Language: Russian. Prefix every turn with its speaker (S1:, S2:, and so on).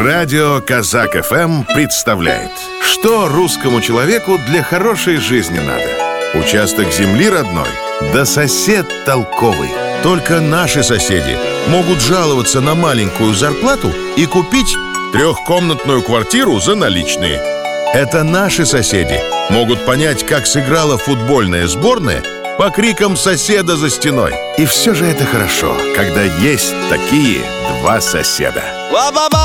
S1: Радио Казак ФМ представляет, что русскому человеку для хорошей жизни надо. Участок земли родной, да сосед толковый.
S2: Только наши соседи могут жаловаться на маленькую зарплату и купить трехкомнатную квартиру за наличные. Это наши соседи могут понять, как сыграла футбольная сборная по крикам соседа за стеной.
S1: И все же это хорошо, когда есть такие два соседа.